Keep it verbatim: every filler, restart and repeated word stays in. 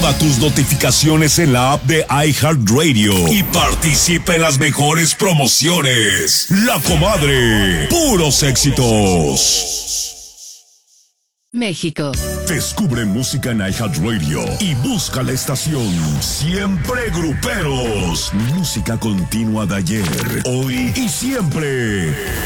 Activa tus notificaciones en la app de iHeartRadio y participa en las mejores promociones. La Comadre, puros éxitos. México. Descubre música en iHeartRadio y busca la estación Siempre Gruperos. Música continua de ayer, hoy y siempre.